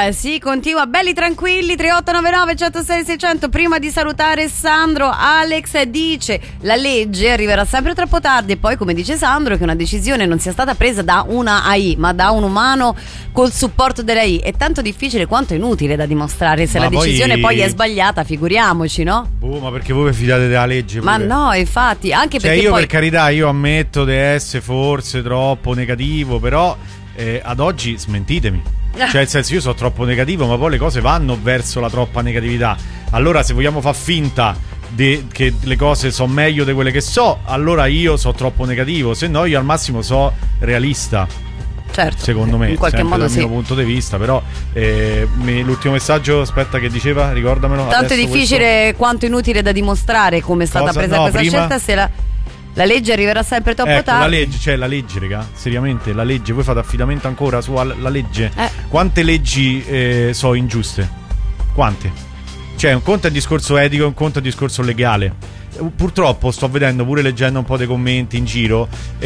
Si continua belli tranquilli. 3899 106 600. Prima di salutare Sandro, Alex dice: la legge arriverà sempre troppo tardi. E poi, come dice Sandro, che una decisione non sia stata presa da una AI ma da un umano col supporto dell'AI è tanto difficile quanto inutile da dimostrare. Se ma la decisione poi è sbagliata, figuriamoci, no? Ma perché voi vi fidate della legge? Ma no, infatti, anche perché io poi... per carità, io ammetto di essere forse troppo negativo, però ad oggi smentitemi. Cioè, nel senso, io sono troppo negativo, ma poi le cose vanno verso la troppa negatività. Allora, se vogliamo far finta che le cose sono meglio di quelle che so, allora io sono troppo negativo. Se no, io al massimo so realista. Certo, secondo me, in qualche modo dal mio punto di vista. Però l'ultimo messaggio, aspetta, che diceva, ricordamelo. Tanto è difficile quanto inutile da dimostrare come è stata presa questa scelta. Se la legge arriverà sempre troppo tardi. La legge, raga, seriamente, la legge. Voi fate affidamento ancora sulla legge? Quante leggi sono ingiuste? Quante? Cioè, un conto è il discorso etico, un conto è il discorso legale. Purtroppo sto vedendo, pure leggendo un po' dei commenti in giro,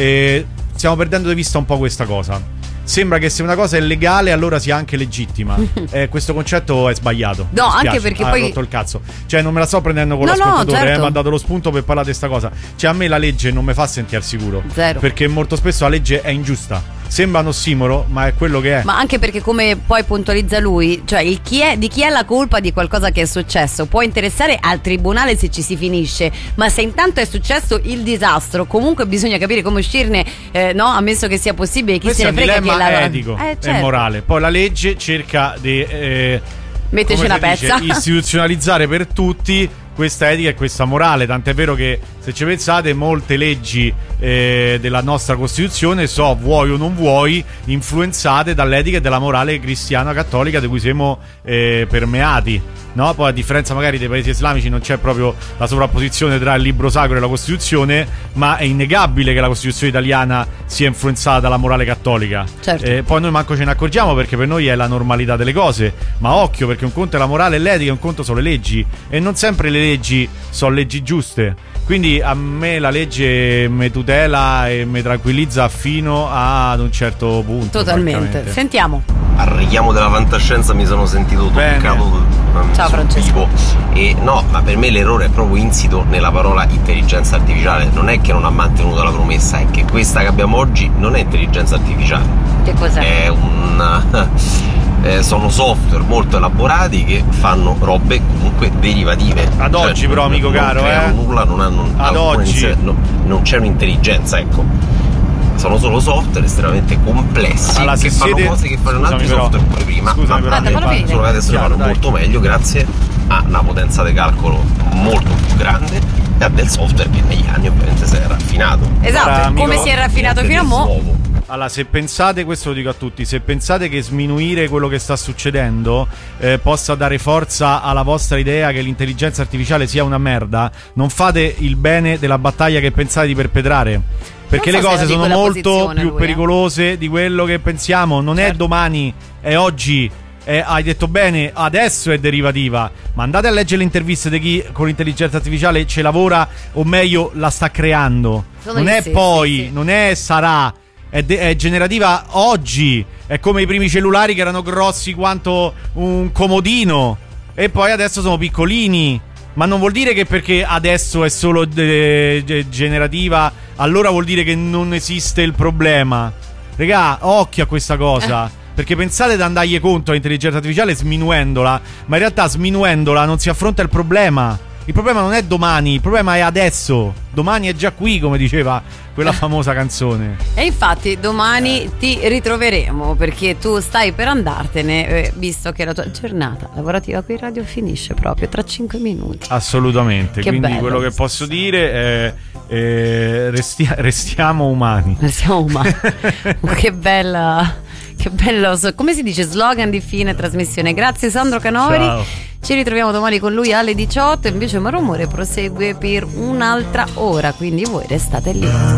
stiamo perdendo di vista un po' questa cosa. Sembra che se una cosa è legale allora sia anche legittima. Questo concetto è sbagliato. No, anche perché poi rotto il cazzo. Cioè, non me la sto prendendo con l'ascoltatore, certo. Mi ha dato lo spunto per parlare di sta cosa. Cioè, a me la legge non mi fa sentire sicuro. Zero. Perché molto spesso la legge è ingiusta. Sembra un ossimoro, ma è quello che è. Ma anche perché, come poi puntualizza lui, cioè di chi è la colpa di qualcosa che è successo può interessare al tribunale se ci si finisce, ma se intanto è successo il disastro, comunque bisogna capire come uscirne, no? Ammesso che sia possibile, chi questo se ne frega, che è etico, certo. è morale. Poi la legge cerca di metterci una pezza, istituzionalizzare per tutti questa etica e questa morale. Tant'è vero che, se ci pensate, molte leggi della nostra Costituzione vuoi o non vuoi, influenzate dall'etica e dalla morale cristiana cattolica di cui siamo permeati, no? Poi, a differenza magari dei paesi islamici, non c'è proprio la sovrapposizione tra il libro sacro e la Costituzione, ma è innegabile che la Costituzione italiana sia influenzata dalla morale cattolica. Certo. Poi noi manco ce ne accorgiamo, perché per noi è la normalità delle cose. Ma occhio, perché un conto è la morale e l'etica, un conto sono le leggi, e non sempre le leggi sono leggi giuste. Quindi a me la legge mi tutela e mi tranquillizza fino ad un certo punto. Totalmente. Sentiamo. Al richiamo della fantascienza mi sono sentito toccato. Ciao Francesco. E no, ma per me l'errore è proprio insito nella parola intelligenza artificiale. Non è che non ha mantenuto la promessa, è che questa che abbiamo oggi non è intelligenza artificiale. Che cos'è? È sono software molto elaborati che fanno robe comunque derivative. Ad oggi però, amico caro, nulla, non hanno ad oggi non c'è un'intelligenza, ecco. Sono solo software estremamente complessi, allora, che fanno cose che fanno altri software pure prima. Scusami, solo che adesso le fanno molto meglio grazie a una potenza di calcolo molto più grande e a del software che negli anni ovviamente si è raffinato. Esatto, come si è raffinato fino a mo'. Allora, se pensate, questo lo dico a tutti, se pensate che sminuire quello che sta succedendo possa dare forza alla vostra idea che l'intelligenza artificiale sia una merda, non fate il bene della battaglia che pensate di perpetrare. Perché le cose sono molto più pericolose di quello che pensiamo. Non è domani, è oggi. Hai detto bene, adesso è derivativa. Ma andate a leggere le interviste di chi con l'intelligenza artificiale ci lavora, o meglio la sta creando. Non è poi, non è sarà. È generativa oggi. È come i primi cellulari che erano grossi quanto un comodino e poi adesso sono piccolini. Ma non vuol dire che perché adesso è solo generativa allora vuol dire che non esiste il problema. Regà, occhio a questa cosa, perché pensate di andargli contro all'intelligenza artificiale sminuendola, ma in realtà sminuendola non si affronta il problema. Il problema non è domani, il problema è adesso. Domani è già qui, come diceva quella famosa canzone. E infatti domani ti ritroveremo, perché tu stai per andartene, visto che la tua giornata lavorativa qui in radio finisce proprio tra 5 minuti. Assolutamente. Che quindi bello. Quello che posso dire è restiamo umani. Restiamo umani. Che bella. Che bello, come si dice, slogan di fine trasmissione. Grazie Sandro Canori. Ciao. Ci ritroviamo domani con lui alle 18. Invece Marumore prosegue per un'altra ora, quindi voi restate lì.